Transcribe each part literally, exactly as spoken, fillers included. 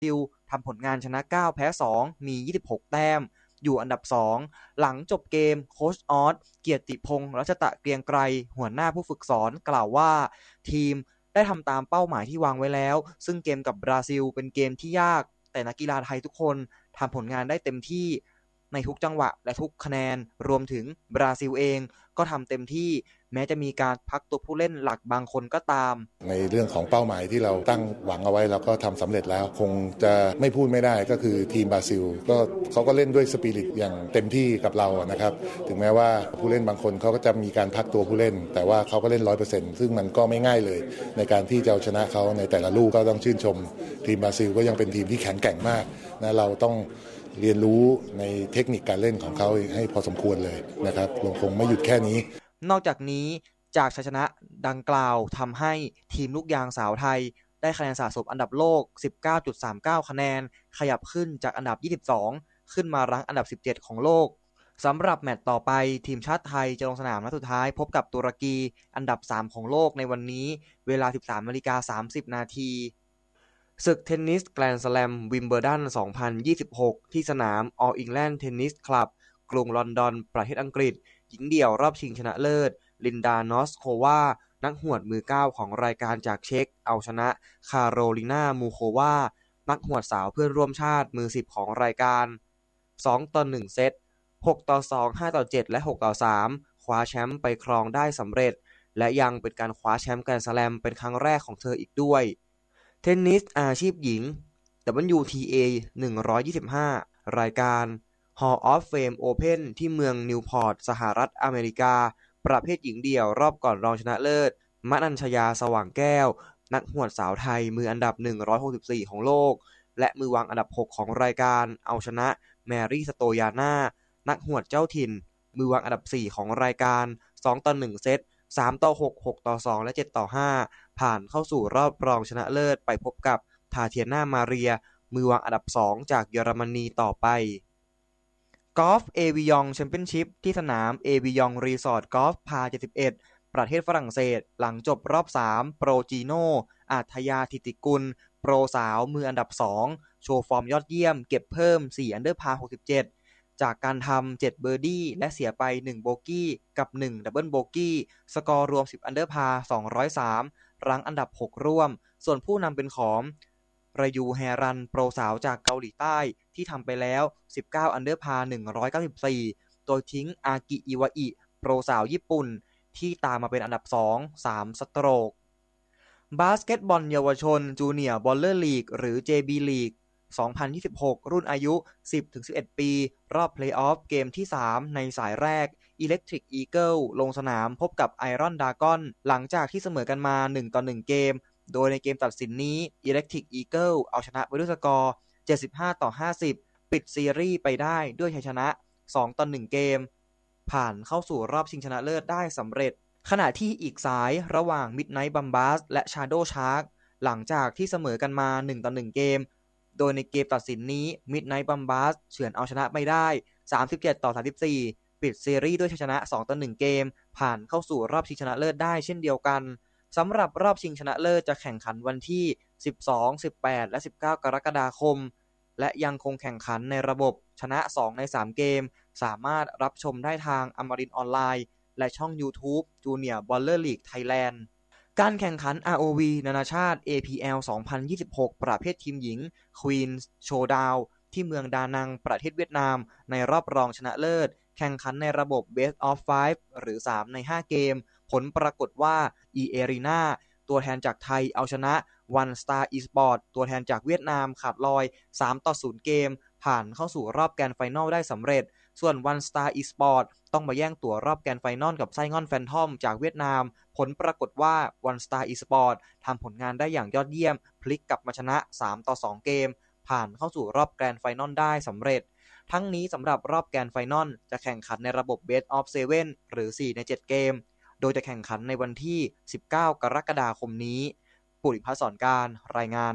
ซิลทำผลงานชนะเก้าแพ้สองมียี่สิบหกแต้มอยู่อันดับสองหลังจบเกมโค้ชออสเกียรติพงษ์รัชตะเกรียงไกรหัวหน้าผู้ฝึกสอนกล่าวว่าทีมได้ทำตามเป้าหมายที่วางไว้แล้วซึ่งเกมกับบราซิลเป็นเกมที่ยากแต่นักกีฬาไทยทุกคนทำผลงานได้เต็มที่ในทุกจังหวะและทุกคะแนนรวมถึงบราซิลเองก็ทำเต็มที่แม้จะมีการพักตัวผู้เล่นหลักบางคนก็ตามในเรื่องของเป้าหมายที่เราตั้งหวังเอาไว้เราก็ทำสำเร็จแล้วคงจะไม่พูดไม่ได้ก็คือทีมบราซิลก็เขาก็เล่นด้วยสปิริตอย่างเต็มที่กับเรานะครับถึงแม้ว่าผู้เล่นบางคนเขาก็จะมีการพักตัวผู้เล่นแต่ว่าเขาก็เล่น ร้อยเปอร์เซ็นต์ ซึ่งมันก็ไม่ง่ายเลยในการที่จะเอาชนะเขาในแต่ละลูกก็ต้องชื่นชมทีมบราซิลก็ยังเป็นทีมที่แข็งแกร่งมากนะเราต้องเรียนรู้ในเทคนิคการเล่นของเขาให้พอสมควรเลยนะครับคงไม่หยุดแค่นี้นอกจากนี้จากชัยชนะดังกล่าวทำให้ทีมลูกยางสาวไทยได้คะแนนสะสมอันดับโลก สิบเก้าจุดสามเก้า คะแนนขยับขึ้นจากอันดับยี่สิบสองขึ้นมารั้งอันดับสิบเจ็ดของโลกสำหรับแมตช์ต่อไปทีมชาติไทยจะลงสนามนัดสุดท้ายพบกับตุรกีอันดับสามของโลกในวันนี้เวลา สิบสามนาฬิกาสามสิบนาทีศึกเทนนิสแกรนด์สแลมวิมเบิลดันสองพันยี่สิบหกที่สนาม All England Tennis Club กรุงลอนดอนประเทศอังกฤษหญิงเดี่ยวรอบชิงชนะเลิศลินดานอสโควานักหวดมือเก้าของรายการจากเช็กเอาชนะคาโรลินามูโควานักหวดสาวเพื่อนร่วมชาติมือสิบของรายการสองต่อหนึ่งเซตหกต่อสอง ห้าต่อเจ็ดและหกต่อสามคว้าแชมป์ไปครองได้สำเร็จและยังเป็นการคว้าแชมป์แกรนด์สแลมเป็นครั้งแรกของเธออีกด้วยเทนนิสอาชีพหญิง ดับเบิลยู ที เอ หนึ่งร้อยยี่สิบห้ารายการ Hall of Fame Open ที่เมืองนิวพอร์ตสหรัฐอเมริกาประเภทหญิงเดี่ยวรอบก่อนรองชนะเลิศมนัญชยาสว่างแก้วนักหวดสาวไทยมืออันดับหนึ่งร้อยหกสิบสี่ของโลกและมือวางอันดับหกของรายการเอาชนะแมรี่สโตยาน่านักหวดเจ้าถิ่นมือวางอันดับสี่ของรายการสองต่อหนึ่งเซตสามต่อหก หกต่อสองและเจ็ดต่อห้าผ่านเข้าสู่รอบรองชนะเลิศไปพบกับทาเทียนามาเรียมือวางอันดับสองจากเยอรมนีต่อไปกอล์ฟเอวิยองแชมเปี้ยนชิพที่สนามเอวิยองรีสอร์ทกอล์ฟพาเจ็ดสิบเอ็ดประเทศฝรั่งเศสหลังจบรอบสามโปรจีโน่อาทยาธิติกุลโปรสาวมืออันดับสองโชว์ฟอร์มยอดเยี่ยมเก็บเพิ่มสี่อันเดอร์พาร์หกสิบเจ็ดจากการทำเจ็ดเบอร์ดี้และเสียไปหนึ่งโบกี้กับหนึ่งดับเบิลโบกี้สกอร์รวมสิบอันเดอร์พาร์สองร้อยสามรั้งอันดับหกร่วมส่วนผู้นำเป็นของรายูแฮรันโปรสาวจากเกาหลีใต้ที่ทำไปแล้วสิบเก้าอันเดอร์พาร์หนึ่งร้อยเก้าสิบสี่โดยทิ้งอากิอิวาอิโปรสาวญี่ปุ่นที่ตามมาเป็นอันดับสอง สามสโตรกบาสเกตบอลเยาวชนจูเนียร์บอลเลอร์ลีกหรือ เจ บี League สองพันยี่สิบหกรุ่นอายุ สิบถึงสิบเอ็ด ปีรอบเพลย์ออฟเกมที่สามในสายแรก Electric Eagle ลงสนามพบกับ Iron Dragon หลังจากที่เสมอกันมาหนึ่งต่อหนึ่งเกมโดยในเกมตัดสินนี้ Electric Eagle เอาชนะไปด้วยสกอร์เจ็ดสิบห้าต่อห้าสิบปิดซีรีส์ไปได้ด้วยชัยชนะสองต่อหนึ่งเกมผ่านเข้าสู่รอบชิงชนะเลิศได้สำเร็จขณะที่อีกสายระหว่าง Midnight Bombers และ Shadow Shark หลังจากที่เสมอกันมาหนึ่งต่อหนึ่งเกมโดยในเกมตัดสินนี้ Midnight Bombers เฉือนเอาชนะไปได้สามสิบเจ็ดต่อสามสิบสี่ปิดซีรีส์ด้วยชัยชนะสองต่อหนึ่งเกมผ่านเข้าสู่รอบชิงชนะเลิศได้เช่นเดียวกันสำหรับรอบชิงชนะเลิศจะแข่งขันวันที่สิบสอง สิบแปดและสิบเก้ากรกฎาคมและยังคงแข่งขันในระบบชนะสองในสามเกมสามารถรับชมได้ทางอมรินทร์ออนไลน์และช่อง YouTube Junior Baller League Thailand การแข่งขัน อาร์ โอ วี นานาชาติ เอ พี แอล สองพันยี่สิบหกประเภททีมหญิง Queen's Showdown ที่เมืองดานังประเทศเวียดนามในรอบรองชนะเลิศแข่งขันในระบบ Best of ห้า หรือสามในห้าเกมผลปรากฏว่า E-Arena ตัวแทนจากไทยเอาชนะ One Star Esports ตัวแทนจากเวียดนามขาดลอยสามต่อศูนย์เกมผ่านเข้าสู่รอบแกรนด์ไฟนอลได้สำเร็จส่วน One Star Esports ต้องมาแย่งตั๋วรอบแกรนด์ไฟนอลกับไส้ง่อนแฟนทอมจากเวียดนามผลปรากฏว่า One Star Esports ทำผลงานได้อย่างยอดเยี่ยมพลิกกลับมาชนะสามต่อสองเกมผ่านเข้าสู่รอบแกรนด์ไฟนอลได้สำเร็จทั้งนี้สำหรับรอบแกรนด์ไฟนอลจะแข่งขันในระบบ Best of เซเว่น หรือสี่ในเจ็ดเกมโดยจะแข่งขันในวันที่สิบเก้ากรกฎาคมนี้ปุริพัฒน์สอนการรายงาน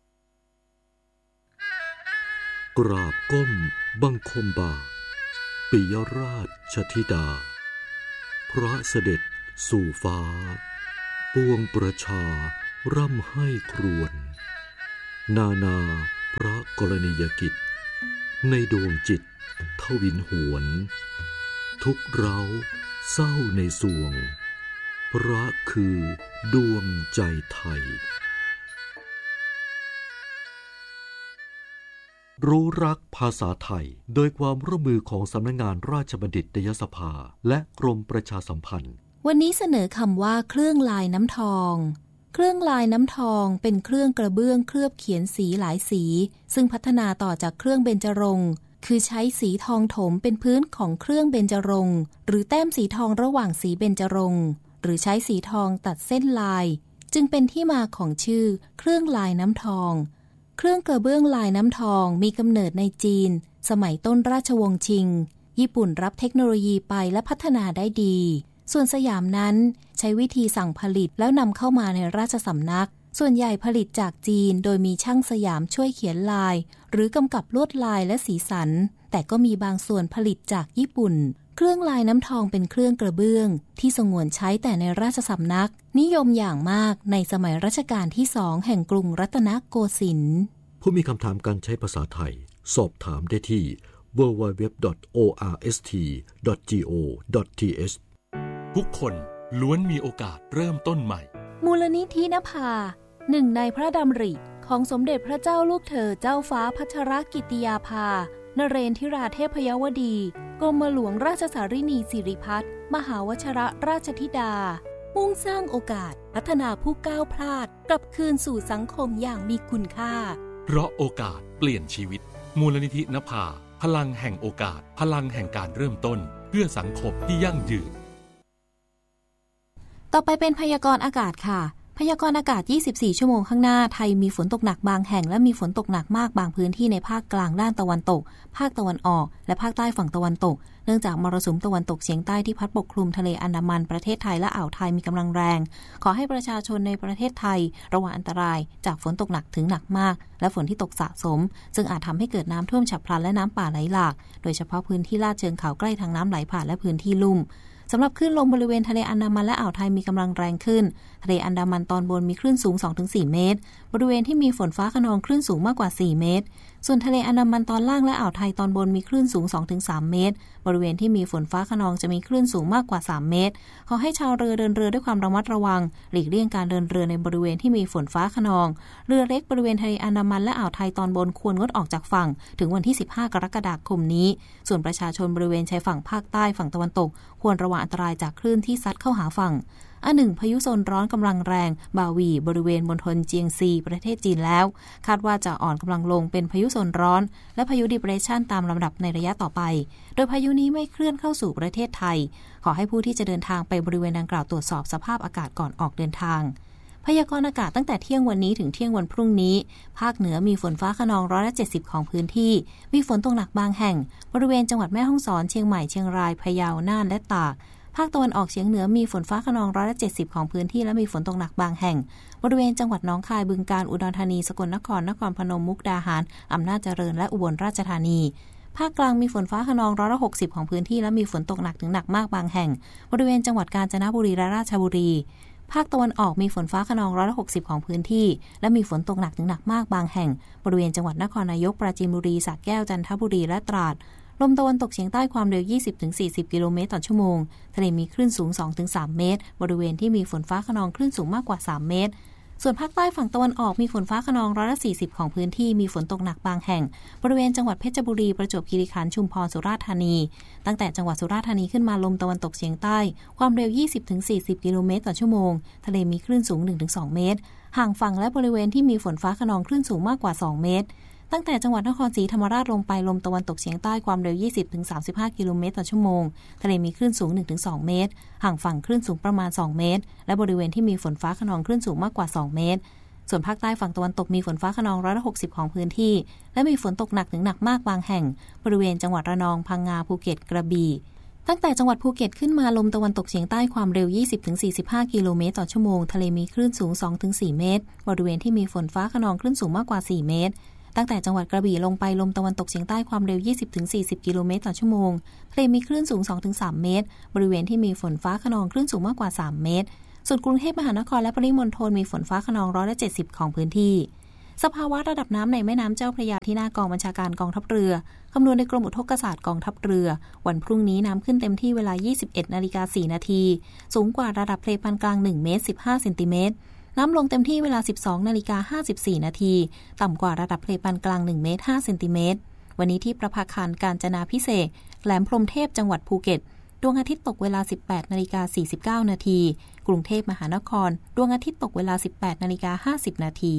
กราบก้มบังคมบาทปิยราชธิดาพระเสด็จสู่ฟ้าปวงประชาร่ำให้ครวญนานาพระกรณียกิจในดวงจิตทวินหวนทุกเร้าเศร้าในสวงพระคือดวงใจไทยรู้รักภาษาไทยโดยความร่วมมือของสำนักงานราชบัณฑิตยสภาและกรมประชาสัมพันธ์วันนี้เสนอคำว่าเครื่องลายน้ำทองเครื่องลายน้ำทองเป็นเครื่องกระเบื้องเคลือบเขียนสีหลายสีซึ่งพัฒนาต่อจากเครื่องเบญจรงค์คือใช้สีทองถมเป็นพื้นของเครื่องเบญจรงค์หรือแต้มสีทองระหว่างสีเบญจรงค์หรือใช้สีทองตัดเส้นลายจึงเป็นที่มาของชื่อเครื่องลายน้ำทองเครื่องกระเบื้องลายน้ำทองมีกำเนิดในจีนสมัยต้นราชวงศ์ชิงญี่ปุ่นรับเทคโนโลยีไปและพัฒนาได้ดีส่วนสยามนั้นใช้วิธีสั่งผลิตแล้วนำเข้ามาในราชสำนักส่วนใหญ่ผลิตจากจีนโดยมีช่างสยามช่วยเขียนลายหรือกำกับลวดลายและสีสันแต่ก็มีบางส่วนผลิตจากญี่ปุ่นเครื่องลายน้ำทองเป็นเครื่องกระเบื้องที่สงวนใช้แต่ในราชสำนักนิยมอย่างมากในสมัยรัชกาลที่สองแห่งกรุงรัตนโกสินทร์ผู้มีคำถามการใช้ภาษาไทยสอบถามได้ที่ ดับเบิลยู ดับเบิลยู ดับเบิลยู ดอท โอ อาร์ เอส ที ดอท จี โอ ดอท ที เอชทุกคนล้วนมีโอกาสเริ่มต้นใหม่มูลนิธินภาหนึ่งในพระดำริของสมเด็จพระเจ้าลูกเธอเจ้าฟ้าพัชรกิติยาภานเรนทิราเทพยวดีกรมหลวงราชสารินีสิริพัฒน์มหาวชรราชธิดามุ่งสร้างโอกาสพัฒนาผู้ก้าวพลาดกลับคืนสู่สังคมอย่างมีคุณค่าเพราะโอกาสเปลี่ยนชีวิตมูลนิธินภาพลังแห่งโอกาสพลังแห่งการเริ่มต้นเพื่อสังคมที่ยั่งยืนต่อไปเป็นพยากรณ์อากาศค่ะพยากรณ์อากาศยี่สิบสี่ชั่วโมงข้างหน้าไทยมีฝนตกหนักบางแห่งและมีฝนตกหนักมากบางพื้นที่ในภาคกลางด้านตะวันตกภาคตะวันออกและภาคใต้ฝั่งตะวันตกเนื่องจากมรสุมตะวันตกเฉียงใต้ที่พัดปกคลุมทะเลอันดามันประเทศไทยและอ่าวไทยมีกำลังแรงขอให้ประชาชนในประเทศไทยระวังอันตรายจากฝนตกหนักถึงหนักมากและฝนที่ตกสะสมซึ่งอาจทำให้เกิดน้ำท่วมฉับพลันและน้ำป่าไหลหลากโดยเฉพาะพื้นที่ลาดเชิงเขาใกล้ทางน้ำไหลผ่านและพื้นที่ลุ่มสำหรับคลื่นลมบริเวณทะเลอันดามันและอ่าวไทยมีกำลังแรงขึ้นทะเลอันดามันตอนบนมีคลื่นสูง สองถึงสี่ เมตรบริเวณที่มีฝนฟ้าคะนองคลื่นสูงมากกว่าสี่เมตรส่วนทะเลอันดามันตอนล่างและอ่าวไทยตอนบนมีคลื่นสูง สองถึงสาม เมตรบริเวณที่มีฝนฟ้าคะนองจะมีคลื่นสูงมากกว่าสามเมตรขอให้ชาวเรือเดินเรือด้วยความระมัดระวังหลีกเลี่ยงการเดินเรือในบริเวณที่มีฝนฟ้าคะนองเรือเล็กบริเวณทะเลอันดามันและอ่าวไทยตอนบนควรงดออกจากฝั่งถึงวันที่สิบห้ากรกฎาคมนี้ส่วนประชาชนบริเวณชายฝั่งภาคใต้ฝั่งตะวันตกควรระวังอันตรายจากคลื่นที่ซัดเข้าหาฝั่งอันหนึ่งพายุโซนร้อนกำลังแรงบาวีบริเวณมณฑลเจียงซีประเทศจีนแล้วคาดว่าจะอ่อนกำลังลงเป็นพายุโซนร้อนและพายุดิเปรสชันตามลำดับในระยะต่อไปโดยพายุนี้ไม่เคลื่อนเข้าสู่ประเทศไทยขอให้ผู้ที่จะเดินทางไปบริเวณดังกล่าวตรวจสอบสภาพอากาศก่อนออกเดินทางพยากรณ์อากาศตั้งแต่เที่ยงวันนี้ถึงเที่ยงวันพรุ่งนี้ภาคเหนือมีฝนฟ้าคะนองร้อยละเจ็ดสิบของพื้นที่มีฝนตกหนักบางแห่งบริเวณจังหวัดแม่ฮ่องสอนเชียงใหม่เชียงรายพะเยาน่านและตากภาคตะวันออกเฉียงเหนือมีฝนฟ้าคะนองร้อยละเจ็ดสิบของพื้นที่และมีฝนตกหนักบางแห่งบริเวณจังหวัดหนองคายบึงกาฬอุดรธานีสกลนครนครพนมมุกดาหารอำนาจเจริญและอุบลราชธานีภาคกลางมีฝนฟ้าคะนองร้อยละหกสิบของพื้นที่และมีฝนตกหนักถึงหนักมากบางแห่งบริเวณจังหวัดกาญจนบุรีและราชบุรีภาคตะวันออกมีฝนฟ้าคะนองร้อยละหกสิบของพื้นที่และมีฝนตกหนักถึงหนักมากบางแห่งบริเวณจังหวัดนครนายกปราจีนบุรีสระแก้วจันทบุรีและตราดลมตะวันตกเฉียงใต้ความเร็ว ยี่สิบถึงสี่สิบ กิโลเมตรต่อชั่วโมงทะเลมีคลื่นสูง สองถึงสาม เมตรบริเวณที่มีฝนฟ้าคะนองคลื่นสูงมากกว่าสามเมตรส่วนภาคใต้ฝั่งตะวันออกมีฝนฟ้าคะนองร้อยละสี่สิบของพื้นที่มีฝนตกหนักบางแห่งบริเวณจังหวัดเพชรบุรีประจวบคีรีขันธ์ชุมพรสุราษฎร์ธานีตั้งแต่จังหวัดสุราษฎร์ธานีขึ้นมาลมตะวันตกเฉียงใต้ความเร็ว ยี่สิบถึงสี่สิบ กิโลเมตรต่อชั่วโมงทะเลมีคลื่นสูง หนึ่งถึงสอง เมตรห่างฝั่งและบริเวณที่มีฝนฟ้าคะนองคลื่นสูงมากกว่าสองเมตรตั้งแต่จังหวัดนครศรีธรรมราชลงไปลมตะวันตกเฉียงใต้ความเร็ว ยี่สิบถึงสามสิบห้า กิโลเมตรต่อชั่วโมงทะเลมีคลื่นสูง หนึ่งถึงสอง เมตรห่างฝั่งคลื่นสูงประมาณสองเมตรและบริเวณที่มีฝนฟ้าคะนองคลื่นสูงมากกว่าสองเมตรส่วนภาคใต้ฝั่งตะวันตกมีฝนฟ้าคะนองร้อยละหกสิบของพื้นที่และมีฝนตกหนักถึงหนักมากบางแห่งบริเวณจังหวัดระนองพังงาภูเก็ตกระบี่ตั้งแต่จังหวัดภูเก็ตขึ้นมาลมตะวันตกเฉียงใต้ความเร็ว ยี่สิบถึงสี่สิบห้า กิโลเมตรต่อชั่วโมงทะเลมีคลื่นสูง สองถึงสี่ เมตรบริเวณที่มีฝนฟ้าคะนองคลื่นสูงมากกว่าสี่เมตรตั้งแต่จังหวัดกระบี่ลงไปลมตะวันตกเฉียงใต้ความเร็ว ยี่สิบถึงสี่สิบ กิโลเมตรต่อชั่วโมงทะเลมีคลื่นสูง สองถึงสาม เมตรบริเวณที่มีฝนฟ้าคะนองคลื่นสูงมากกว่าสามเมตรส่วนกรุงเทพมหานครและปริมณฑลมีฝนฟ้าคะนองร้อยละเจ็ดสิบของพื้นที่สภาวะระดับน้ำในแม่น้ำเจ้าพระยาที่หน้ากองบัญชาการกองทัพเรือคำนวณในกรมอุทกศาสตร์กองทัพเรือวันพรุ่งนี้น้ำขึ้นเต็มที่เวลา ยี่สิบเอ็ดนาฬิกาสี่นาทีสูงกว่าระดับทะเลปานกลางหนึ่งเมตรสิบห้าเซนติเมตรน้ำลงเต็มที่เวลา สิบสองนาฬิกาห้าสิบสี่นาทีต่ำกว่าระดับทะเลปานกลางหนึ่งเมตรห้าเซนติเมตรวันนี้ที่ประภาคารกาญจนาภิเษกแหลมพรหมเทพจังหวัดภูเก็ตดวงอาทิตย์ตกเวลา สิบแปดนาฬิกาสี่สิบเก้านาทีกรุงเทพมหานครดวงอาทิตย์ตกเวลา สิบแปดนาฬิกาห้าสิบนาที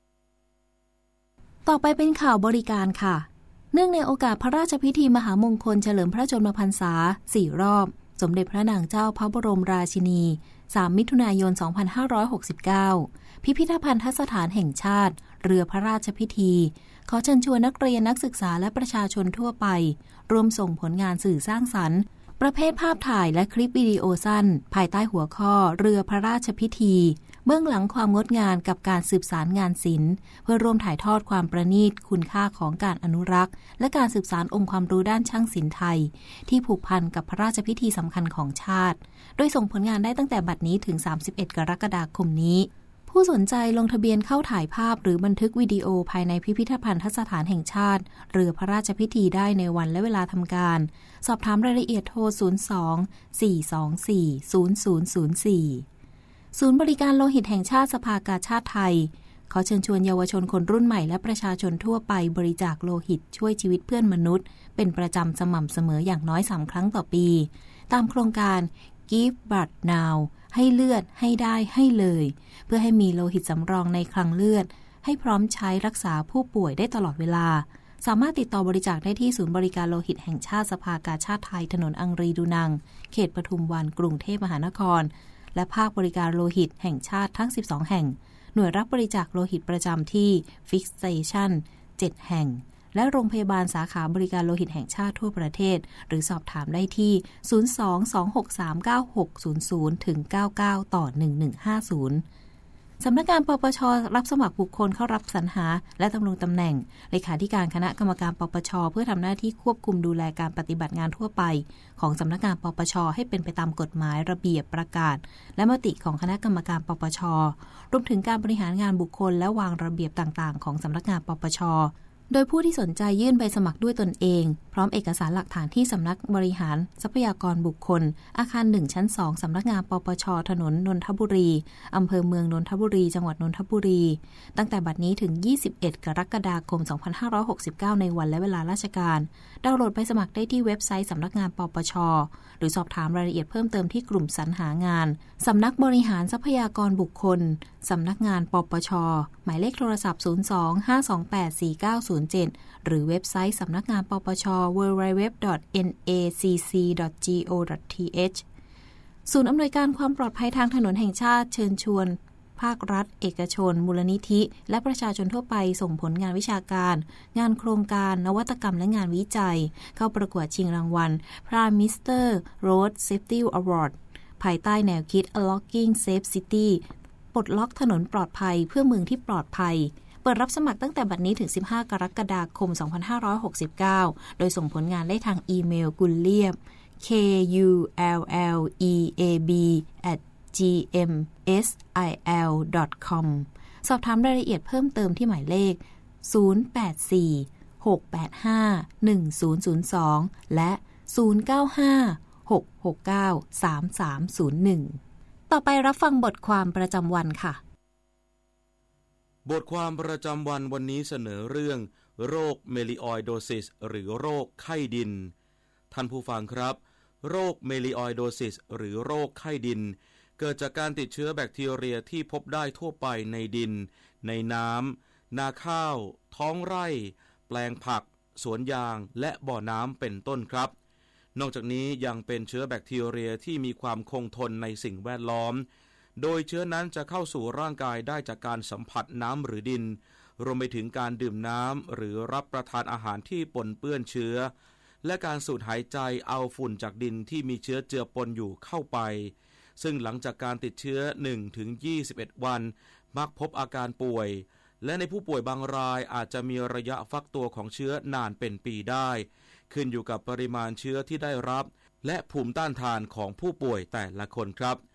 ต่อไปเป็นข่าวบริการค่ะเนื่องในโอกาสพระราชพิธีมหามงคลเฉลิมพระชนมพรรษาสี่รอบสมเด็จพระนางเจ้าพระบรมราชินีสามมิถุนายนสองพันห้าร้อยหกสิบเก้าพิพิธภัณฑสถานแห่งชาติเรือพระราชพิธีขอเชิญชวนนักเรียนนักศึกษาและประชาชนทั่วไปร่วมส่งผลงานสื่อสร้างสรรค์ประเภทภาพถ่ายและคลิปวิดีโอสั้นภายใต้หัวข้อเรือพระราชพิธีเบื้องหลังความงดงามกับการสืบสารงานศิลป์เพื่อร่วมถ่ายทอดความประณีตคุณค่าของการอนุรักษ์และการสืบสานองค์ความรู้ด้านช่างศิลป์ไทยที่ผูกพันกับพระราชพิธีสำคัญของชาติโดยส่งผลงานได้ตั้งแต่บัดนี้ถึงสามสิบเอ็ดกรกฎาคมนี้ผู้สนใจลงทะเบียนเข้าถ่ายภาพหรือบันทึกวิดีโอภายในพิพิธภัณฑสถานแห่งชาติเรือพระราชพิธีได้ในวันและเวลาทำการสอบถามรายละเอียดโทรศูนย์ สอง สี่ สอง สี่ ศูนย์ ศูนย์ ศูนย์ สี่ศูนย์บริการโลหิตแห่งชาติสภากาชาดไทยขอเชิญชวนเยาวชนคนรุ่นใหม่และประชาชนทั่วไปบริจาคโลหิตช่วยชีวิตเพื่อนมนุษย์เป็นประจำสม่ำเสมออย่างน้อยสามครั้งต่อปีตามโครงการ Give Blood Now ให้เลือดให้ได้ให้เลยเพื่อให้มีโลหิตสำรองในคลังเลือดให้พร้อมใช้รักษาผู้ป่วยได้ตลอดเวลาสามารถติดต่อบริจาคได้ที่ศูนย์บริการโลหิตแห่งชาติสภากาชาดไทยถนนอังรีดูนังเขตปทุมวันกรุงเทพมหานครและภาคบริการโลหิตแห่งชาติทั้งสิบสองแห่งหน่วยรับบริจาคโลหิตประจำที่ Fix Station เจ็ดแห่งและโรงพยาบาลสาขาบริการโลหิตแห่งชาติทั่วประเทศหรือสอบถามได้ที่ศูนย์ สอง สอง หก สาม เก้า หก ศูนย์ ศูนย์ ถึง เก้า เก้า ต่อ หนึ่ง หนึ่ง ห้า ศูนย์สำนักงานปปช.รับสมัครบุคคลเข้ารับสรรหาและดำรงตำแหน่งเลขาธิการคณะกรรมการปปช.เพื่อทำหน้าที่ควบคุมดูแลการปฏิบัติงานทั่วไปของสำนักงานปปช.ให้เป็นไปตามกฎหมายระเบียบประกาศและมติของคณะกรรมการปปช.รวมถึงการบริหารงานบุคคลและวางระเบียบต่างๆของสำนักงานปปช.โดยผู้ที่สนใจยื่นใบสมัครด้วยตนเองพร้อมเอกสารหลักฐานที่สำนักบริหารทรัพยากรบุคคลอาคารหนึ่งชั้นสองสำนักงานปปช.ถนนนนทบุรีอำเภอเมืองนนทบุรีจังหวัดนนทบุรีตั้งแต่บัดนี้ถึงยี่สิบเอ็ดกรกฎาคมสองพันห้าร้อยหกสิบเก้าในวันและเวลาราชการดาวน์โหลดใบสมัครได้ที่เว็บไซต์สำนักงานปปช.หรือสอบถามรายละเอียดเพิ่มเติมที่กลุ่มสรรหางานสำนักบริหารทรัพยากรบุคคลสำนักงานปปช.หมายเลขโทรศัพท์ศูนย์ สอง ห้า สอง แปด สี่ เก้า ศูนย์ เจ็ดหรือเว็บไซต์สำนักงานปปช ดับเบิลยู ดับเบิลยู ดับเบิลยู ดอท เอ็น เอ ซี ซี ดอท จี โอ ดอท ที เอช ศูนย์อำนวยการความปลอดภัยทางถนนแห่งชาติเชิญชวนภาครัฐเอกชนมูลนิธิและประชาชนทั่วไปส่งผลงานวิชาการงานโครงการนวัตกรรมและงานวิจัยเข้าประกวดชิงรางวัล Prime Minister Road Safety Award ภายใต้แนวคิด Unlocking Safe City ปลดล็อกถนนปลอดภัยเพื่อเมืองที่ปลอดภัยเปิดรับสมัครตั้งแต่บัดนี้ถึงสิบห้ากรกฎาคมสองพันห้าร้อยหกสิบเก้าโดยส่งผลงานได้ทางอีเมลกุลเลียบ เค ยู แอล แอล อี เอ บี แอท จี เอ็ม เอส ไอ แอล ดอท คอม สอบถามรายละเอียดเพิ่มเติมที่หมายเลขศูนย์ แปด สี่ หก แปด ห้า หนึ่ง ศูนย์ ศูนย์ สองและศูนย์ เก้า ห้า หก หก เก้า สาม สาม ศูนย์ หนึ่งต่อไปรับฟังบทความประจำวันค่ะบทความประจำวันวันนี้เสนอเรื่องโรคเมลิออยโดซิสหรือโรคไข้ดินท่านผู้ฟังครับโรคเมลิออยโดซิสหรือโรคไข้ดินเกิดจากการติดเชื้อแบคทีเรียที่พบได้ทั่วไปในดินในน้ำนาข้าวท้องไร่แปลงผักสวนยางและบ่อน้ำเป็นต้นครับนอกจากนี้ยังเป็นเชื้อแบคทีเรียที่มีความคงทนในสิ่งแวดล้อมโดยเชื้อนั้นจะเข้าสู่ร่างกายได้จากการสัมผัสน้ำหรือดินรวมไปถึงการดื่มน้ำหรือรับประทานอาหารที่ปนเปื้อนเชื้อและการสูดหายใจเอาฝุ่นจากดินที่มีเชื้อเจือปนอยู่เข้าไปซึ่งหลังจากการติดเชื้อ หนึ่งถึงยี่สิบเอ็ด วันมักพบอาการป่วยและในผู้ป่วยบางรายอาจจะมีระยะฟักตัวของเชื้อนานเป็นปีได้ขึ้นอยู่กับปริมาณเชื้อที่ได้รับและภูมิต้านทานของผู้ป่วยแต่ละคนครับ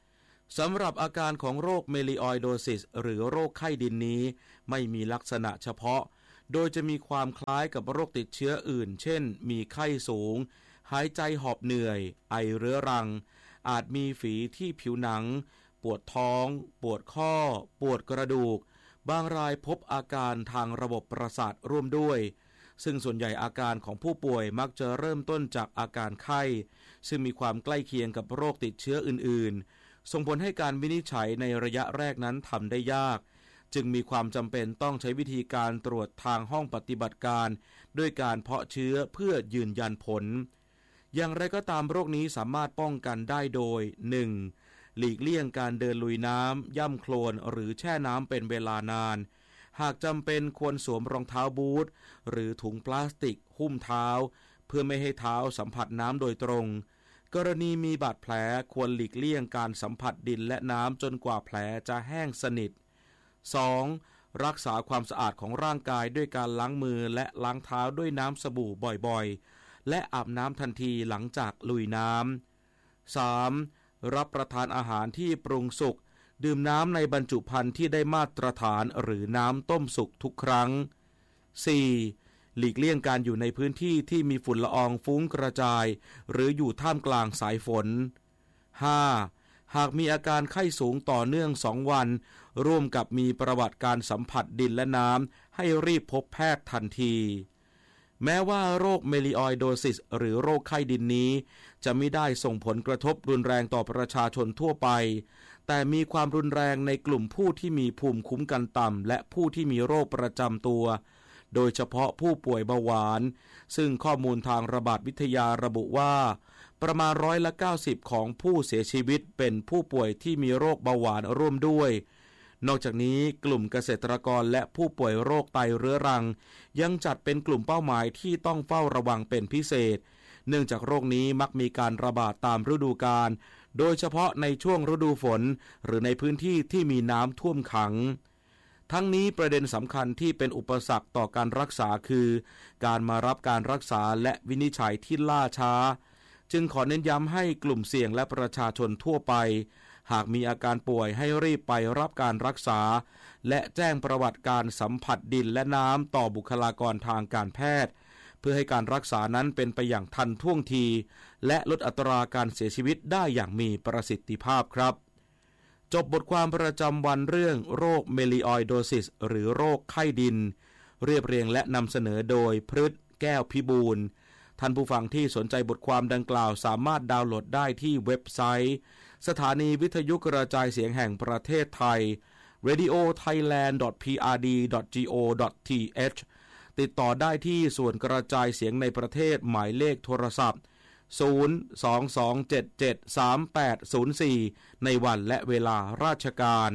สำหรับอาการของโรคเมลิออยโดซิสหรือโรคไข้ดินนี้ไม่มีลักษณะเฉพาะโดยจะมีความคล้ายกับโรคติดเชื้ออื่นเช่นมีไข้สูงหายใจหอบเหนื่อยไอเรื้อรังอาจมีฝีที่ผิวหนังปวดท้องปวดข้อปวดกระดูกบางรายพบอาการทางระบบประสาทร่วมด้วยซึ่งส่วนใหญ่อาการของผู้ป่วยมักจะเริ่มต้นจากอาการไข้ซึ่งมีความใกล้เคียงกับโรคติดเชื้ออื่นๆส่งผลให้การวินิจฉัยในระยะแรกนั้นทำได้ยากจึงมีความจำเป็นต้องใช้วิธีการตรวจทางห้องปฏิบัติการด้วยการเพาะเชื้อเพื่อยืนยันผลอย่างไรก็ตามโรคนี้สามารถป้องกันได้โดย หนึ่ง. หลีกเลี่ยงการเดินลุยน้ำย่ำโคลนหรือแช่น้ำเป็นเวลานานหากจำเป็นควรสวมรองเท้าบูทหรือถุงพลาสติกหุ้มเท้าเพื่อไม่ให้เท้าสัมผัสน้ำโดยตรงกรณีมีบาดแผลควรหลีกเลี่ยงการสัมผัสดินและน้ำจนกว่าแผลจะแห้งสนิท สอง. รักษาความสะอาดของร่างกายด้วยการล้างมือและล้างเท้าด้วยน้ำสบู่บ่อยๆและอาบน้ำทันทีหลังจากลุยน้ำ สาม. รับประทานอาหารที่ปรุงสุกดื่มน้ำในบรรจุภัณฑ์ที่ได้มาตรฐานหรือน้ำต้มสุกทุกครั้ง สี่. หลีกเลี่ยงการอยู่ในพื้นที่ที่มีฝุ่นละอองฟุ้งกระจายหรืออยู่ท่ามกลางสายฝน ห้า. หากมีอาการไข้สูงต่อเนื่องสองวันร่วมกับมีประวัติการสัมผัสดินและน้ำให้รีบพบแพทย์ทันทีแม้ว่าโรคเมลิออยโดซิสหรือโรคไข้ดินนี้จะไม่ได้ส่งผลกระทบรุนแรงต่อประชาชนทั่วไปแต่มีความรุนแรงในกลุ่มผู้ที่มีภูมิคุ้มกันต่ำและผู้ที่มีโรคประจำตัวโดยเฉพาะผู้ป่วยเบาหวานซึ่งข้อมูลทางระบาดวิทยาระบุว่าประมาณร้อยละเก้าสิบของผู้เสียชีวิตเป็นผู้ป่วยที่มีโรคเบาหวานร่วมด้วยนอกจากนี้กลุ่มเกษตรกรและผู้ป่วยโรคไตเรื้อรังยังจัดเป็นกลุ่มเป้าหมายที่ต้องเฝ้าระวังเป็นพิเศษเนื่องจากโรคนี้มักมีการระบาดตามฤดูกาลโดยเฉพาะในช่วงฤดูฝนหรือในพื้นที่ที่มีน้ำท่วมขังทั้งนี้ประเด็นสำคัญที่เป็นอุปสรรคต่อการรักษาคือการมารับการรักษาและวินิจฉัยที่ล่าช้าจึงขอเน้นย้ำให้กลุ่มเสี่ยงและประชาชนทั่วไปหากมีอาการป่วยให้รีบไปรับการรักษาและแจ้งประวัติการสัมผัสดินและน้ำต่อบุคลากรทางการแพทย์เพื่อให้การรักษานั้นเป็นไปอย่างทันท่วงทีและลดอัตราการเสียชีวิตได้อย่างมีประสิทธิภาพครับจบบทความประจำวันเรื่องโรคเมลิออยโดซิสหรือโรคไข้ดินเรียบเรียงและนำเสนอโดยพฤทธิ์แก้วพิบูลท่านผู้ฟังที่สนใจบทความดังกล่าวสามารถดาวน์โหลดได้ที่เว็บไซต์สถานีวิทยุกระจายเสียงแห่งประเทศไทย เรดิโอไทยแลนด์ ดอท พี อาร์ ดี ดอท จี โอ ดอท ที เอช ติดต่อได้ที่ส่วนกระจายเสียงในประเทศหมายเลขโทรศัพท์ศูนย์ สอง สอง เจ็ด เจ็ด สาม แปด ศูนย์ สี่ในวันและเวลาราชการ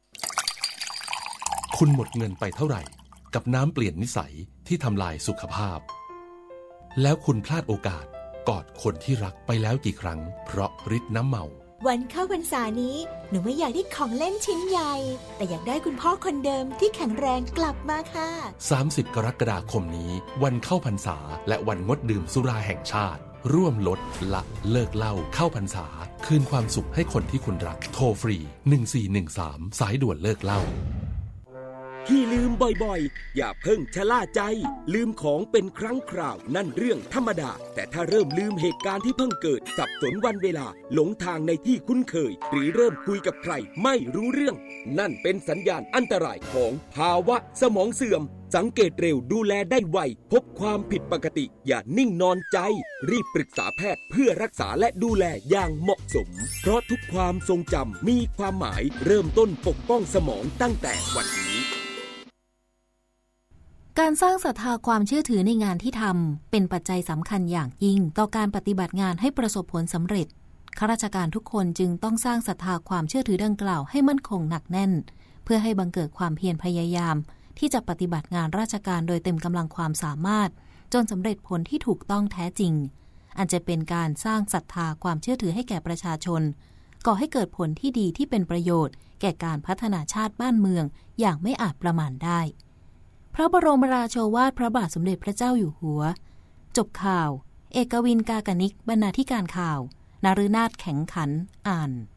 คุณหมดเงินไปเท่าไหร่กับน้ำเปลี่ยนนิสัยที่ทำลายสุขภาพแล้วคุณพลาดโอกาสกอดคนที่รักไปแล้วกี่ครั้งเพราะฤทธิ์น้ำเมาวันเข้าพรรษานี้หนูไม่อยากได้ของเล่นชิ้นใหญ่แต่อยากได้คุณพ่อคนเดิมที่แข็งแรงกลับมาค่ะสามสิบกรกฎาคมนี้วันเข้าพรรษาและวันงดดื่มสุราแห่งชาติร่วมลดละเลิกเหล้าเข้าพรรษาคืนความสุขให้คนที่คุณรักโทรฟรีหนึ่งสี่หนึ่งสามสายด่วนเลิกเหล้าที่ลืมบ่อยๆอย่าเพิ่งชะล่าใจลืมของเป็นครั้งคราวนั่นเรื่องธรรมดาแต่ถ้าเริ่มลืมเหตุการณ์ที่เพิ่งเกิดสับสนวันเวลาหลงทางในที่คุ้นเคยหรือเริ่มคุยกับใครไม่รู้เรื่องนั่นเป็นสัญญาณอันตรายของภาวะสมองเสื่อมสังเกตเร็วดูแลได้ไวพบความผิดปกติอย่านิ่งนอนใจรีบปรึกษาแพทย์เพื่อรักษาและดูแลอย่างเหมาะสมเพราะทุกความทรงจำมีความหมายเริ่มต้นปกป้องสมองตั้งแต่วันนี้การสร้างศรัทธาความเชื่อถือในงานที่ทำเป็นปัจจัยสำคัญอย่างยิ่งต่อการปฏิบัติงานให้ประสบผลสำเร็จข้าราชการทุกคนจึงต้องสร้างศรัทธาความเชื่อถือดังกล่าวให้มั่นคงหนักแน่นเพื่อให้บังเกิดความเพียรพยายามที่จะปฏิบัติงานราชการโดยเต็มกำลังความสามารถจนสำเร็จผลที่ถูกต้องแท้จริงอันจะเป็นการสร้างศรัทธาความเชื่อถือให้แก่ประชาชนก่อให้เกิดผลที่ดีที่เป็นประโยชน์แก่การพัฒนาชาติบ้านเมืองอย่างไม่อาจประมาณได้พระบรมราโชวาทพระบาทสมเด็จพระเจ้าอยู่หัวจบข่าวเอกวินกากนิกบรรณาธิการข่าวนฤนาถแข็งขันอ่าน